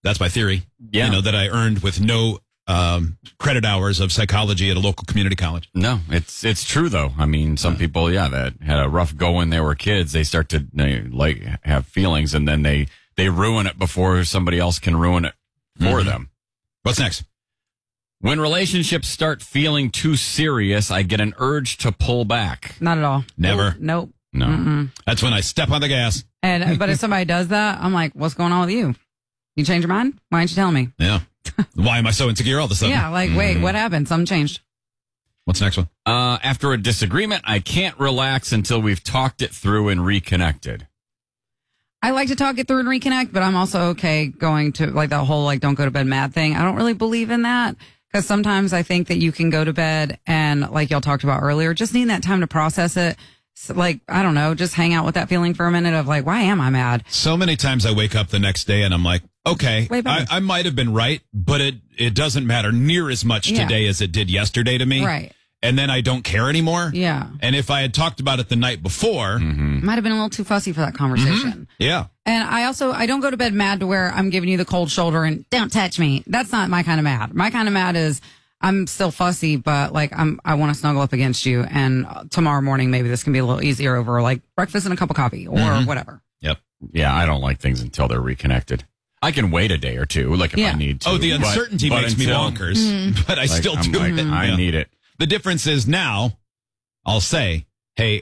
That's my theory. Yeah. You know, that I earned with no credit hours of psychology at a local community college. No, it's true though. I mean, some people, that had a rough go when they were kids. They start to have feelings, and then they ruin it before somebody else can ruin it for them. What's next? When relationships start feeling too serious, I get an urge to pull back. Not at all. Never. Nope. No. Mm-mm. That's when I step on the gas. But if somebody does that, I'm like, what's going on with you? You change your mind? Why didn't you tell me? Yeah. Why am I so insecure all of a sudden? Yeah, like, wait, what happened? Something changed. What's the next one? After a disagreement, I can't relax until we've talked it through and reconnected. I like to talk it through and reconnect, but I'm also okay going to like the whole like don't go to bed mad thing. I don't really believe in that because sometimes I think that you can go to bed and like y'all talked about earlier, just needing that time to process it. So, like, I don't know, just hang out with that feeling for a minute of like, why am I mad? So many times I wake up the next day and I'm like, okay, Way better. I might have been right, but it doesn't matter near as much Yeah. today as it did yesterday to me. Right. And then I don't care anymore. Yeah. And if I had talked about it the night before, Might have been a little too fussy for that conversation. yeah. And I don't go to bed mad to where I'm giving you the cold shoulder and don't touch me. That's not my kind of mad. My kind of mad is I'm still fussy, but like I want to snuggle up against you. And tomorrow morning, maybe this can be a little easier over like breakfast and a cup of coffee or whatever. Yep. Yeah, I don't like things until they're reconnected. I can wait a day or two, like if I need to. Oh, the uncertainty but makes me until- bonkers, but I still I'm do like, it. I Yeah. need it. The difference is now I'll say, hey,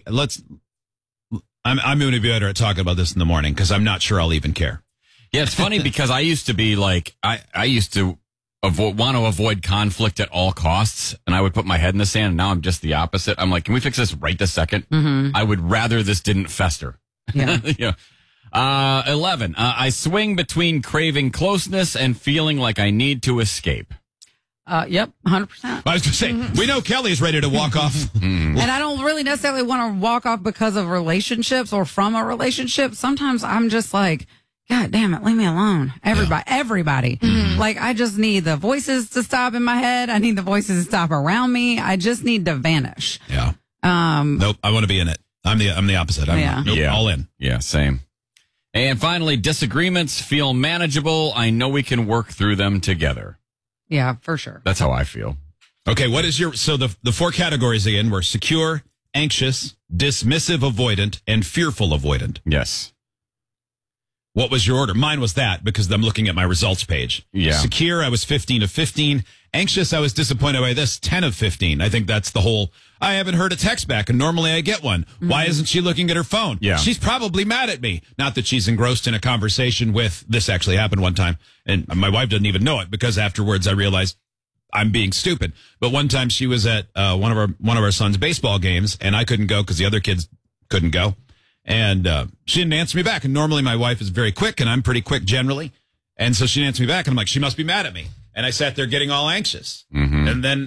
I'm going to be better at talking about this in the morning because I'm not sure I'll even care. Yeah, it's funny because I used to be like, I used to want to avoid conflict at all costs, and I would put my head in the sand, and now I'm just the opposite. I'm like, can we fix this right this second? I would rather this didn't fester. Yeah. Yeah. 11. I swing between craving closeness and feeling like I need to escape. Yep. 100%. I was going to say, we know Kelly's ready to walk off. And I don't really necessarily want to walk off because of relationships or from a relationship. Sometimes I'm just like, God damn it, leave me alone. Everybody. Like, I just need the voices to stop in my head. I need the voices to stop around me. I just need to vanish. Yeah. Nope. I want to be in it. I'm the opposite. Nope, Yeah. all in. Yeah, same. And finally, disagreements feel manageable. I know we can work through them together. Yeah, for sure. That's how I feel. Okay. What is so the four categories again were secure, anxious, dismissive avoidant, and fearful avoidant. Yes. What was your order? Mine was that because I'm looking at my results page. Yeah. Secure, I was 15 of 15. Anxious, I was disappointed by this, 10 of 15. I think that's the whole, I haven't heard a text back, and normally I get one. Why isn't she looking at her phone? Yeah. She's probably mad at me. Not that she's engrossed in a conversation with, this actually happened one time, and my wife doesn't even know it because afterwards I realized I'm being stupid. But one time she was at one of our son's baseball games, and I couldn't go because the other kids couldn't go. And she didn't answer me back. And normally my wife is very quick, and I'm pretty quick generally. And so she didn't answer me back, and I'm like, she must be mad at me. And I sat there getting all anxious. And then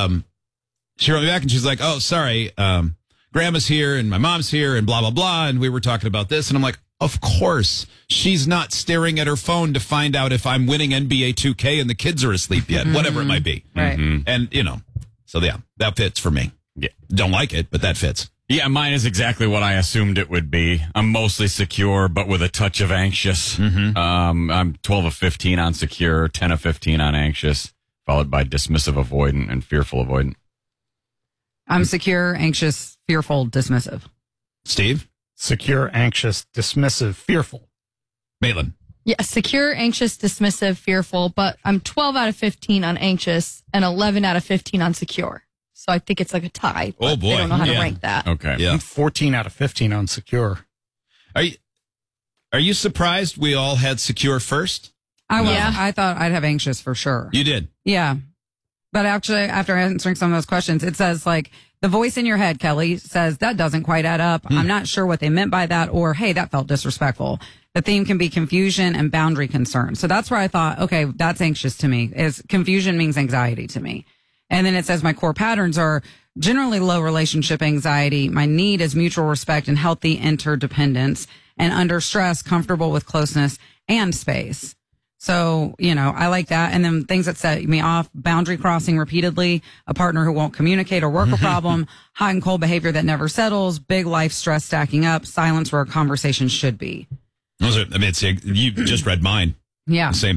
she wrote me back, and she's like, oh, sorry, Grandma's here, and my mom's here, and blah, blah, blah. And we were talking about this. And I'm like, of course, she's not staring at her phone to find out if I'm winning NBA 2K and the kids are asleep yet, whatever it might be. Right. And, so yeah, that fits for me. Yeah. Don't like it, but that fits. Yeah, mine is exactly what I assumed it would be. I'm mostly secure, but with a touch of anxious. I'm 12 of 15 on secure, 10 of 15 on anxious, followed by dismissive avoidant and fearful avoidant. I'm secure, anxious, fearful, dismissive. Steve? Secure, anxious, dismissive, fearful. Maitland? Yeah, secure, anxious, dismissive, fearful, but I'm 12 out of 15 on anxious and 11 out of 15 on secure. So I think it's like a tie. Oh, boy. I don't know how to Yeah. rank that. Okay. Yeah. I'm 14 out of 15 on secure. Are you surprised we all had secure first? I was. Yeah. I thought I'd have anxious for sure. You did. Yeah. But actually, after answering some of those questions, it says like the voice in your head, Kelly, says that doesn't quite add up. I'm not sure what they meant by that, or hey, that felt disrespectful. The theme can be confusion and boundary concern. So that's where I thought, okay, that's anxious to me. Is confusion means anxiety to me. And then it says my core patterns are generally low relationship anxiety. My need is mutual respect and healthy interdependence, and under stress, comfortable with closeness and space. So, I like that. And then things that set me off, boundary crossing repeatedly, a partner who won't communicate or work a problem, hot and cold behavior that never settles, big life stress stacking up, silence where a conversation should be. You just read mine. Yeah. Same